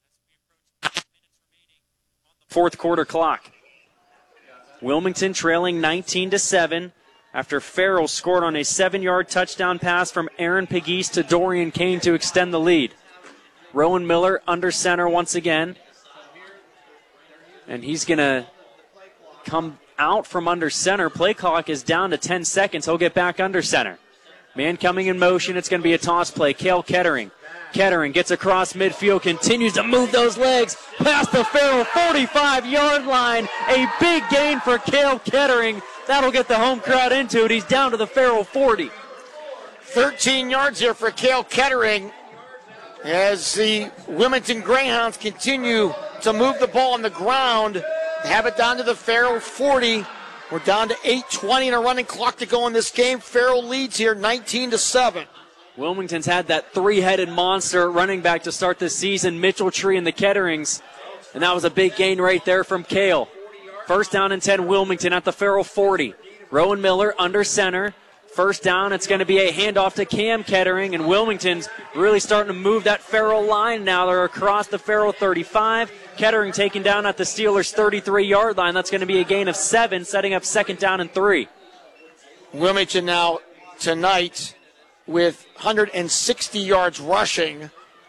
Fourth quarter clock. Wilmington trailing 19-7 after Farrell scored on a 7-yard touchdown pass from Aaron Pegues to Dorian Kane to extend the lead. Rowan Miller under center once again. And he's going to come out from under center. Play clock is down to 10 seconds. He'll get back under center. Man coming in motion. It's going to be a toss play. Cale Kettering. Kettering gets across midfield, continues to move those legs past the Farrell 45-yard line. A big gain for Cale Kettering. That'll get the home crowd into it. He's down to the Farrell 40. 13 yards here for Cale Kettering as the Wilmington Greyhounds continue to move the ball on the ground. Have it down to the Farrell 40. We're down to 8:20 and a running clock to go in this game. Farrell leads here 19-7. Wilmington's had that 3-headed monster running back to start this season, Mitchelltree and the Ketterings. And that was a big gain right there from Cale. First down and 10, Wilmington at the Farrell 40. Rowan Miller under center. First down, it's going to be a handoff to Cam Kettering, and Wilmington's really starting to move that Farrell line now. They're across the Farrell 35. Kettering taken down at the Steelers' 33-yard line. That's going to be a gain of 7, setting up 2nd down and 3. Wilmington now tonight with 160 yards rushing.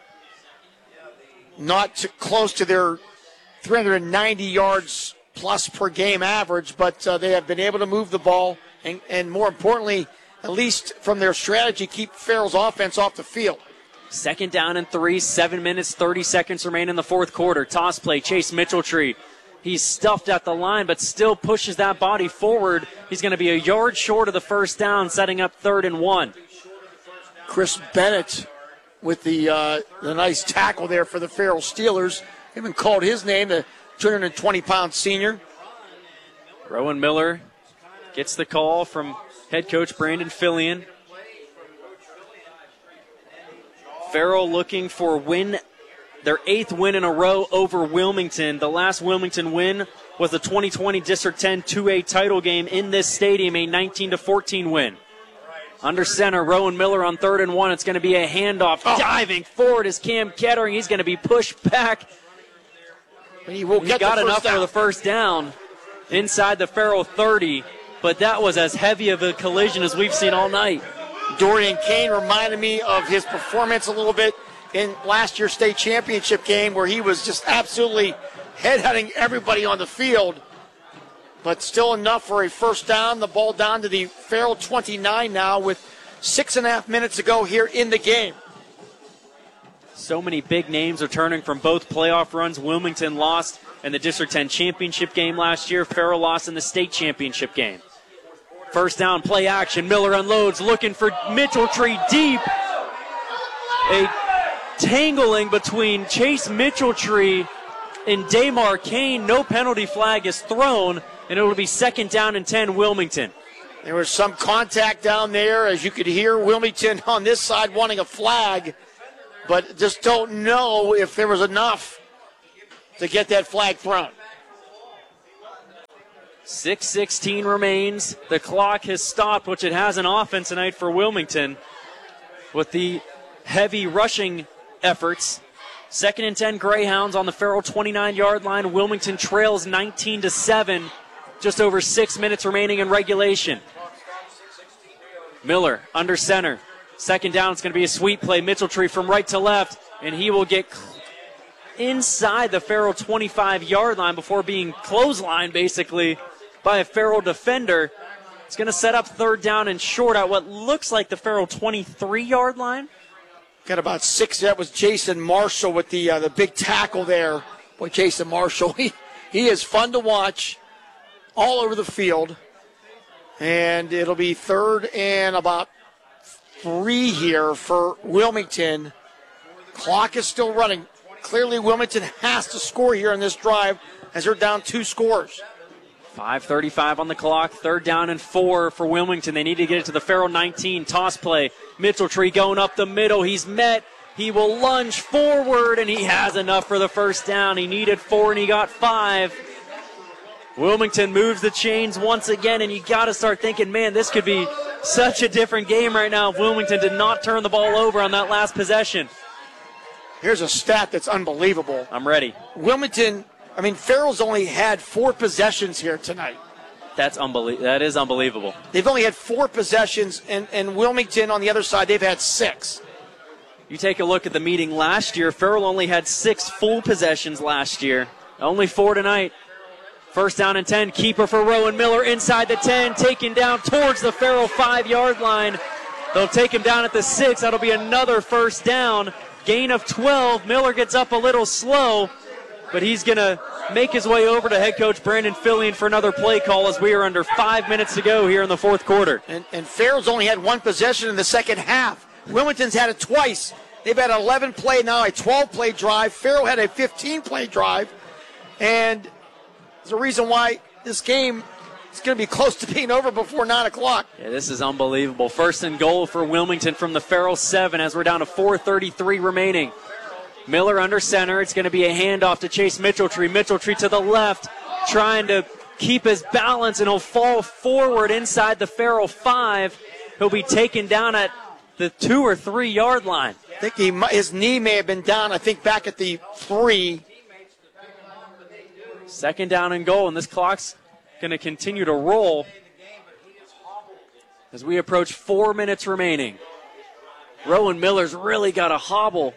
Not close to their 390 yards plus per game average, but they have been able to move the ball and more importantly, at least from their strategy, keep Farrell's offense off the field. 2nd down and 3, 7 minutes, 30 seconds remain in the fourth quarter. Toss play, Chase Mitchelltree. He's stuffed at the line, but still pushes that body forward. He's going to be a yard short of the first down, setting up 3rd and 1. Chris Bennett with the nice tackle there for the Farrell Steelers. Even called his name, the 220-pound senior. Rowan Miller gets the call from head coach Brandon Fillion. Farrell looking for their 8th win in a row over Wilmington. The last Wilmington win was the 2020 District 10 2A title game in this stadium, a 19-14 win. Under center, Rowan Miller on 3rd and 1. It's going to be a handoff. Diving forward is Cam Kettering. He's going to be pushed back. He got enough for the first down inside the Farrell 30, but that was as heavy of a collision as we've seen all night. Dorian Kane reminded me of his performance a little bit in last year's state championship game where he was just absolutely headhunting everybody on the field. But still enough for a first down. The ball down to the Farrell 29 now with 6.5 minutes to go here in the game. So many big names returning from both playoff runs. Wilmington lost in the District 10 championship game last year. Farrell lost in the state championship game. First down, play action. Miller unloads, looking for Mitchelltree deep. A tangling between Chase Mitchelltree in Damar Kane. No penalty flag is thrown, and it will be 2nd down and 10 Wilmington. There was some contact down there, as you could hear Wilmington on this side wanting a flag, but just don't know if there was enough to get that flag thrown. 6:16 remains. The clock has stopped, which it has an offense tonight for Wilmington with the heavy rushing efforts. 2nd and 10 Greyhounds on the Farrell 29-yard line. Wilmington trails 19-7. Just over 6 minutes remaining in regulation. Miller under center. 2nd down, it's going to be a sweep play. Mitchell-Tree from right to left, and he will get inside the Farrell 25-yard line before being clotheslined, basically, by a Farrell defender. It's going to set up 3rd down and short at what looks like the Farrell 23-yard line. Got about 6. That was Jason Marshall with the big tackle there. Boy, Jason Marshall, he is fun to watch all over the field. And it'll be 3rd and about 3 here for Wilmington. Clock is still running. Clearly, Wilmington has to score here in this drive as they're down 2 scores. 5:35 on the clock. 3rd down and 4 for Wilmington. They need to get it to the Farrell 19. Toss play. Mitchell-Tree going up the middle. He's met. He will lunge forward, and he has enough for the 1st down. He needed 4, and he got 5. Wilmington moves the chains once again, and you got to start thinking, man, this could be such a different game right now if Wilmington did not turn the ball over on that last possession. Here's a stat that's unbelievable. I'm ready. Farrell's only had 4 possessions here tonight. That is unbelievable. They've only had 4 possessions, and Wilmington on the other side, they've had 6. You take a look at the meeting last year. Farrell only had 6 full possessions last year. Only 4 tonight. 1st down and 10. Keeper for Rowan Miller inside the 10. Taken down towards the Farrell 5-yard line. They'll take him down at the 6. That'll be another 1st down. Gain of 12. Miller gets up a little slow, but he's going to make his way over to head coach Brandon Fillion for another play call as we are under 5 minutes to go here in the 4th quarter. And Farrell's only had 1 possession in the second half. Wilmington's had it twice. They've had an 11-play, now a 12-play drive. Farrell had a 15-play drive. And there's a reason why this game is going to be close to being over before 9 o'clock. Yeah, this is unbelievable. 1st and goal for Wilmington from the Farrell 7 as we're down to 4:33 remaining. Miller under center. It's going to be a handoff to Chase Mitchell-Tree. Mitchell-Tree to the left, trying to keep his balance, and he'll fall forward inside the Farrell 5. He'll be taken down at the 2 or 3 yard line. I think his knee may have been down, back at the 3. 2nd down and goal, and this clock's going to continue to roll as we approach 4 minutes remaining. Rowan Miller's really got a hobble.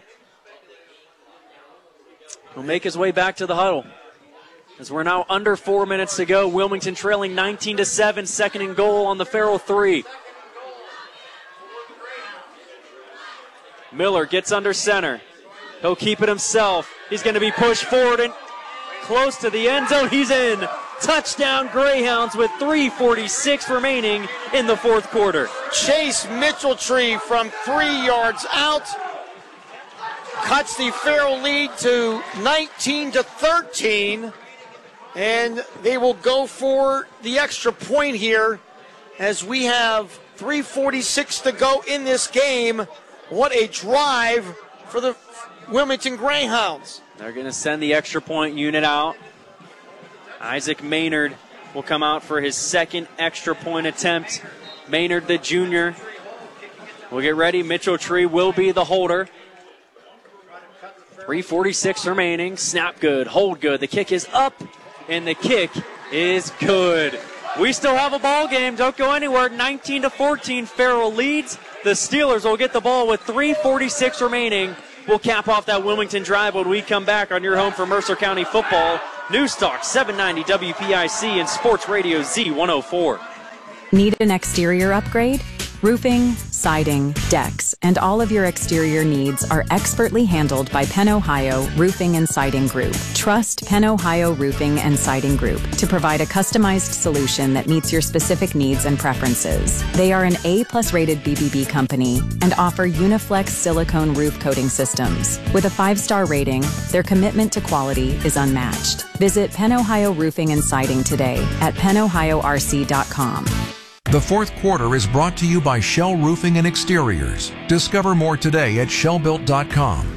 He'll make his way back to the huddle as we're now under 4 minutes to go. Wilmington trailing 19-7, 2nd and goal on the Farrell 3. Miller gets under center. He'll keep it himself. He's going to be pushed forward and close to the end zone. He's in. Touchdown Greyhounds with 3:46 remaining in the 4th quarter. Chase Mitchell-Tree from 3 yards out cuts the Farrell lead to 19-13, and they will go for the extra point here as we have 3:46 to go in this game. What a drive for the Wilmington Greyhounds. They're going to send the extra point unit out. Isaac Maynard will come out for his 2nd extra point attempt. Maynard, the junior, will get ready. Mitchell-Tree will be the holder. 3:46 remaining. Snap good, hold good. The kick is up, and the kick is good. We still have a ball game. Don't go anywhere. 19-14, Farrell leads. The Steelers will get the ball with 3:46 remaining. We'll cap off that Wilmington drive when we come back on your home for Mercer County football. News Talk 790 WPIC and Sports Radio Z104. Need an exterior upgrade? Roofing, siding, decks, and all of your exterior needs are expertly handled by Penn Ohio Roofing and Siding Group. Trust Penn Ohio Roofing and Siding Group to provide a customized solution that meets your specific needs and preferences. They are an A+ rated BBB company and offer Uniflex silicone roof coating systems. With a 5-star rating, their commitment to quality is unmatched. Visit Penn Ohio Roofing and Siding today at pennohiorc.com. The fourth quarter is brought to you by Shell Roofing and Exteriors. Discover more today at shellbuilt.com.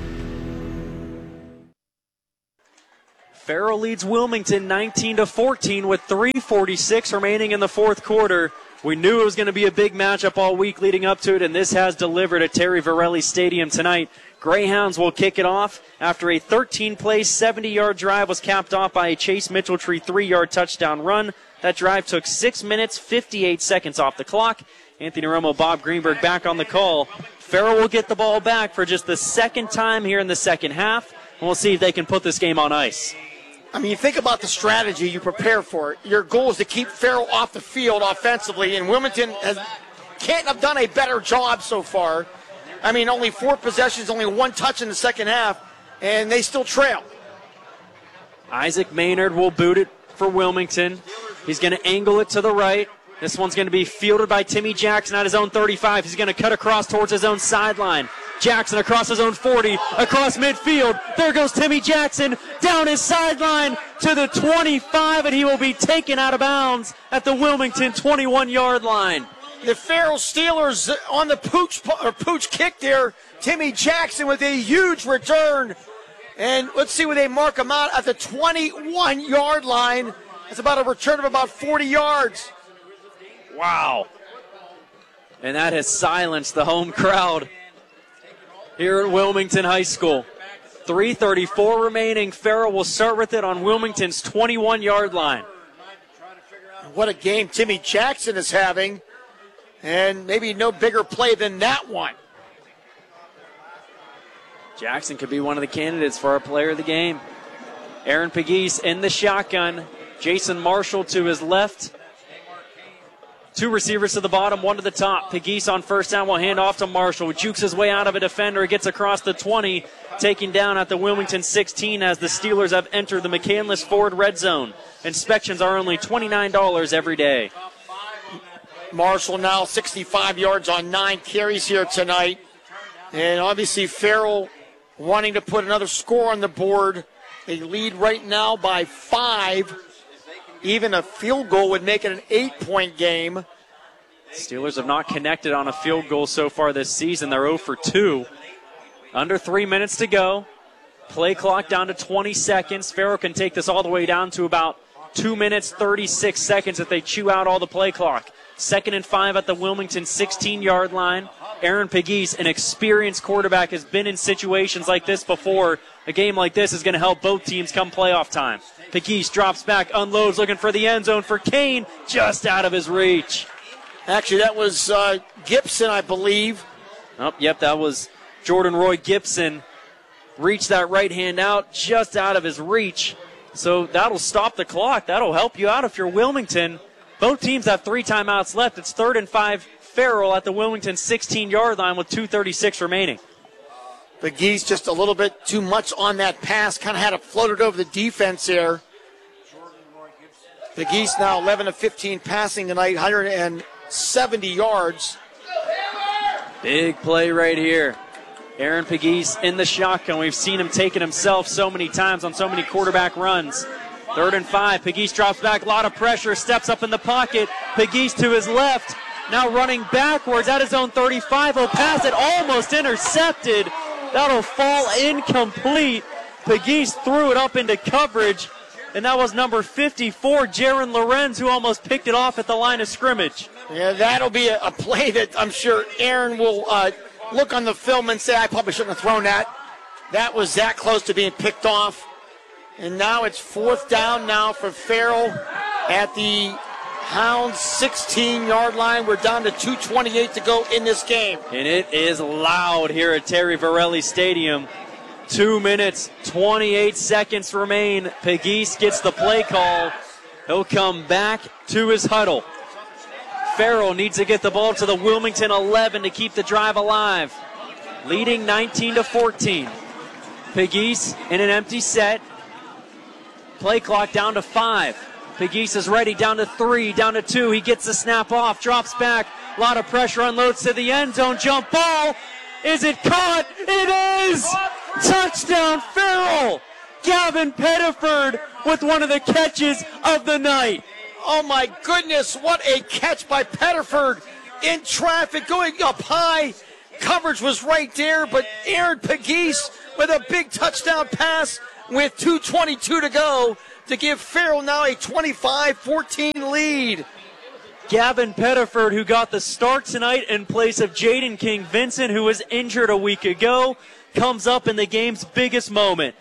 Farrell leads Wilmington 19-14 with 3:46 remaining in the fourth quarter. We knew it was going to be a big matchup all week leading up to it, and this has delivered at Terry Varelli Stadium tonight. Greyhounds will kick it off after a 13-play, 70-yard drive was capped off by a Chase Mitchelltree 3-yard touchdown run. That drive took 6 minutes, 58 seconds off the clock. Anthony Romo, Bob Greenberg back on the call. Farrell will get the ball back for just the second time here in the second half, and we'll see if they can put this game on ice. I mean, you think about the strategy you prepare for. Your goal is to keep Farrell off the field offensively, and Wilmington can't have done a better job so far. I mean, only 4 possessions, only 1 touch in the second half, and they still trail. Isaac Maynard will boot it for Wilmington. He's going to angle it to the right. This one's going to be fielded by Timmy Jackson at his own 35. He's going to cut across towards his own sideline. Jackson across his own 40, across midfield. There goes Timmy Jackson down his sideline to the 25, and he will be taken out of bounds at the Wilmington 21-yard line. The Farrell Steelers on the pooch kick there. Timmy Jackson with a huge return. And let's see where they mark him out at the 21-yard line. That's about a return of about 40 yards. Wow. And that has silenced the home crowd here at Wilmington High School. 3:34 remaining. Farrell will start with it on Wilmington's 21-yard line. What a game Timmy Jackson is having. And maybe no bigger play than that one. Jackson could be one of the candidates for our player of the game. Aaron Pegues in the shotgun. Jason Marshall to his left. 2 receivers to the bottom, 1 to the top. Pegues on first down will hand off to Marshall. Jukes his way out of a defender. Gets across the 20. Taken down at the Wilmington 16 as the Steelers have entered the McCandless Ford red zone. Inspections are only $29 every day. Marshall now 65 yards on 9 carries here tonight. And obviously Farrell wanting to put another score on the board. They lead right now by 5. Even a field goal would make it an 8-point game. Steelers have not connected on a field goal so far this season. They're 0 for 2. Under 3 minutes to go. Play clock down to 20 seconds. Farrell can take this all the way down to about 2 minutes, 36 seconds if they chew out all the play clock. 2nd and 5 at the Wilmington 16-yard line. Aaron Pegues, an experienced quarterback, has been in situations like this before. A game like this is going to help both teams come playoff time. Pegues drops back, unloads, looking for the end zone for Kane, just out of his reach. Actually, that was Gibson, I believe. Oh, yep, that was Jordan Roy Gibson. Reached that right hand out, just out of his reach. So that'll stop the clock. That'll help you out if you're Wilmington. Both teams have 3 timeouts left. It's 3rd and 5. Farrell at the Wilmington 16-yard line with 2:36 remaining. Pegues just a little bit too much on that pass. Kind of had it floated over the defense there. Pegues now 11 of 15 passing tonight, 170 yards. Big play right here. Aaron Pegues in the shotgun. We've seen him take it himself so many times on so many quarterback runs. 3rd and 5. Pegues drops back. A lot of pressure. Steps up in the pocket. Pegues to his left. Now running backwards at his own 35. He'll pass it. Almost intercepted. That'll fall incomplete. Pegues threw it up into coverage. And that was number 54, Jaron Lorenz, who almost picked it off at the line of scrimmage. Yeah, that'll be a play that I'm sure Aaron will look on the film and say, I probably shouldn't have thrown that. That was that close to being picked off. And now it's 4th down now for Farrell at the Hounds 16-yard line. We're down to 2:28 to go in this game. And it is loud here at Terry Varelli Stadium. 2 minutes, 28 seconds remain. Pegues gets the play call. He'll come back to his huddle. Farrell needs to get the ball to the Wilmington 11 to keep the drive alive. Leading 19-14. Pegues in an empty set. Play clock down to 5. Pegues is ready, down to 3, down to 2. He gets the snap off, drops back. A lot of pressure, unloads to the end zone. Jump ball. Is it caught? It is! Touchdown, Farrell! Gavin Pettiford with one of the catches of the night. Oh my goodness, what a catch by Pettiford in traffic, going up high. Coverage was right there, but Aaron Pegues with a big touchdown pass with 2:22 to go to give Farrell now a 25-14 lead. Gavin Pettiford, who got the start tonight in place of Jaden King Vincent, who was injured a week ago, comes up in the game's biggest moment.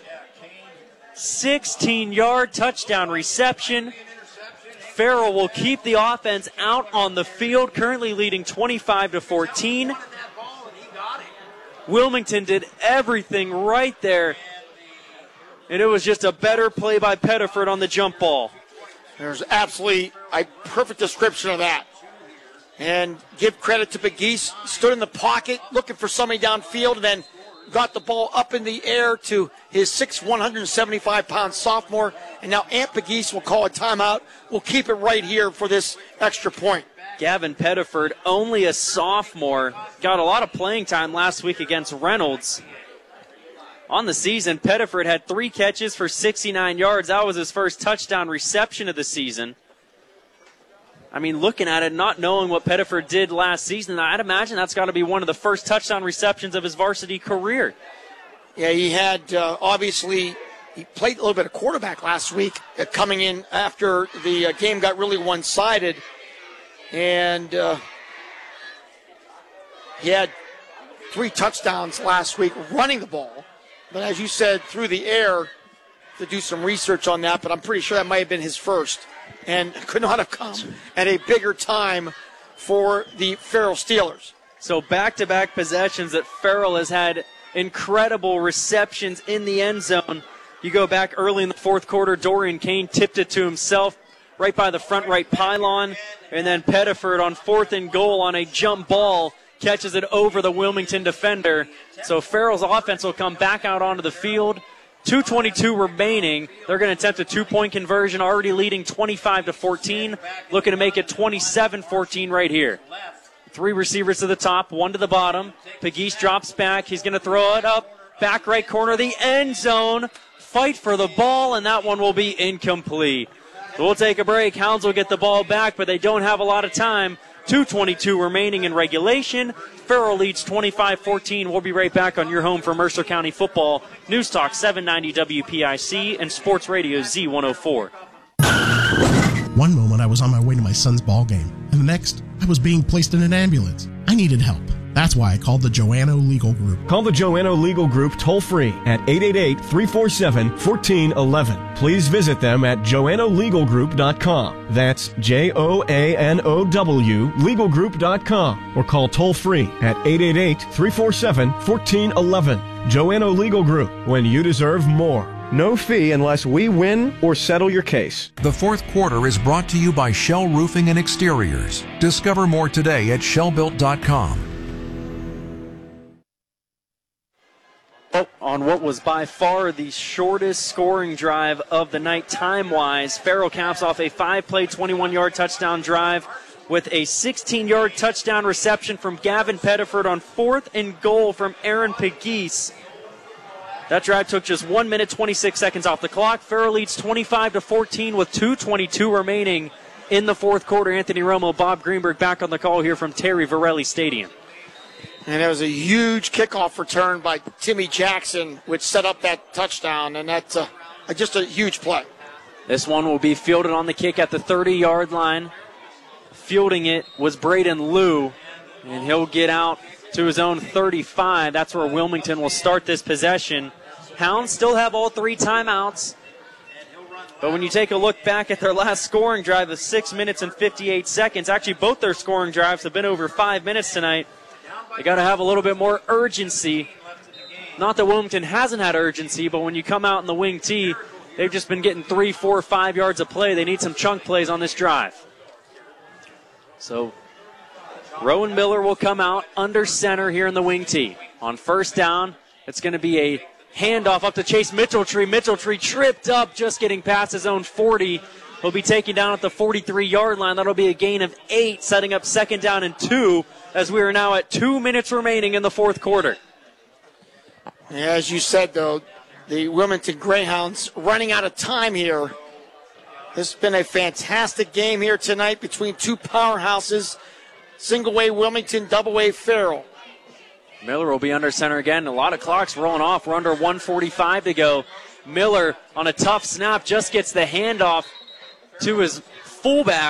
16-yard touchdown reception. Farrell will keep the offense out on the field, currently leading 25-14. Wilmington did everything right there, and it was just a better play by Pettiford on the jump ball. There's absolutely a perfect description of that. And give credit to Pegues. Stood in the pocket looking for somebody downfield and then got the ball up in the air to his 6', 175-pound sophomore. And now Ant Pegues will call a timeout. We'll keep it right here for this extra point. Gavin Pettiford, only a sophomore, got a lot of playing time last week against Reynolds. On the season, Pettiford had 3 catches for 69 yards. That was his first touchdown reception of the season. I mean, looking at it, not knowing what Pettiford did last season, I'd imagine that's got to be one of the first touchdown receptions of his varsity career. Yeah, he had, obviously, he played a little bit of quarterback last week, coming in after the game got really one-sided. And he had 3 touchdowns last week running the ball. But as you said, through the air, to do some research on that, but I'm pretty sure that might have been his first. And could not have come at a bigger time for the Farrell Steelers. So back-to-back possessions that Farrell has had incredible receptions in the end zone. You go back early in the fourth quarter, Dorian Kane tipped it to himself right by the front right pylon, and then Pettiford on 4th and goal on a jump ball catches it over the Wilmington defender. So Farrell's offense will come back out onto the field. 2:22 remaining. They're going to attempt a 2-point conversion, already leading 25-14. Looking to make it 27-14 right here. 3 receivers to the top, 1 to the bottom. Pegues drops back. He's going to throw it up. Back right corner of the end zone. Fight for the ball, and that one will be incomplete. So we'll take a break. Hounds will get the ball back, but they don't have a lot of time. 2:22 remaining in regulation. Farrell leads 25-14. We'll be right back on your home for Mercer County football. News Talk 790 WPIC and Sports Radio Z104. One moment I was on my way to my son's ball game, and the next I was being placed in an ambulance. I needed help. That's why I called the Joanno Legal Group. Call the Joanno Legal Group toll-free at 888-347-1411. Please visit them at joannolegalgroup.com. That's Joanow legalgroup.com. Or call toll-free at 888-347-1411. Joanno Legal Group, when you deserve more. No fee unless we win or settle your case. The fourth quarter is brought to you by Shell Roofing and Exteriors. Discover more today at shellbuilt.com. On what was by far the shortest scoring drive of the night time-wise, Farrell caps off a 5-play, 21-yard touchdown drive with a 16-yard touchdown reception from Gavin Pettiford on 4th and goal from Aaron Pegues. That drive took just 1 minute, 26 seconds off the clock. Farrell leads 25-14 with 2:22 remaining in the fourth quarter. Anthony Romo, Bob Greenberg back on the call here from Terry Varelli Stadium. And it was a huge kickoff return by Timmy Jackson, which set up that touchdown, and that's just a huge play. This one will be fielded on the kick at the 30-yard line. Fielding it was Braden Liu, and he'll get out to his own 35. That's where Wilmington will start this possession. Hounds still have all 3 timeouts. But when you take a look back at their last scoring drive of 6 minutes and 58 seconds, actually both their scoring drives have been over 5 minutes tonight. They got to have a little bit more urgency. Not that Wilmington hasn't had urgency, but when you come out in the wing tee, they've just been getting 3, 4, 5 yards of play. They need some chunk plays on this drive. So Rowan Miller will come out under center here in the wing tee. On first down, it's going to be a handoff up to Chase Mitchelltree. Mitchelltree tripped up just getting past his own 40. He'll be taken down at the 43-yard line. That'll be a gain of 8, setting up 2nd down and 2 as we are now at 2 minutes remaining in the fourth quarter. As you said, though, the Wilmington Greyhounds running out of time here. This has been a fantastic game here tonight between two powerhouses, single-A Wilmington, double-A Farrell. Miller will be under center again. A lot of clocks rolling off. We're under 1:45 to go. Miller on a tough snap just gets the handoff to his fullback.